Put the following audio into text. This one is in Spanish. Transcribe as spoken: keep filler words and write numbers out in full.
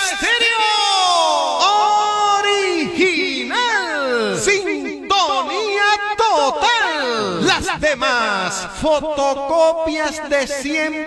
Estéreo original. Sintonía total. Las demás fotocopias de siempre.